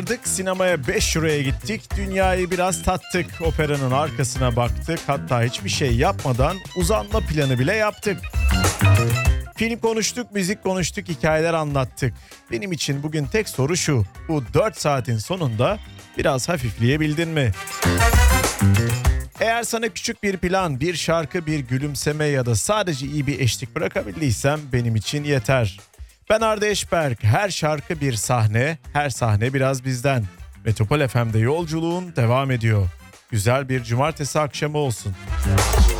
Sinemaya 5 euroya gittik, dünyayı biraz tattık, operanın arkasına baktık, hatta hiçbir şey yapmadan uzanma planı bile yaptık. Film konuştuk, müzik konuştuk, hikayeler anlattık. Benim için bugün tek soru şu: bu 4 saatin sonunda biraz hafifleyebildin mi? Eğer sana küçük bir plan, bir şarkı, bir gülümseme ya da sadece iyi bir eşlik bırakabildiysem benim için yeter. Ben Arda Eşberk, her şarkı bir sahne, her sahne biraz bizden. Metropol FM'de yolculuğun devam ediyor. Güzel bir cumartesi akşamı olsun.